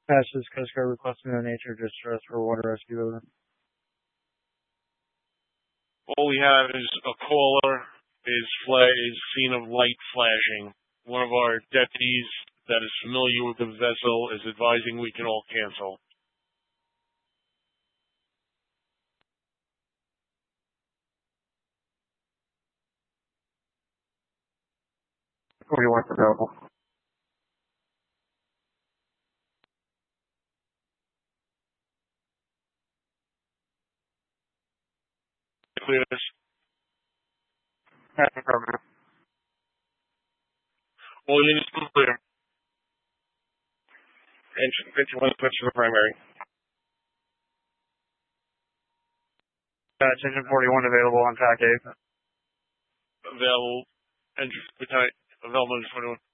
Passes Coast Guard requesting a nature distress for water rescue over. All we have is a caller is seen of light flashing. One of our deputies that is familiar with the vessel is advising we can all cancel. What's available? Clear this. That's affirmative. All units clear. Engine 51 switch to the primary. Engine 41 available on TAC 8. Available. Engine, available, 21.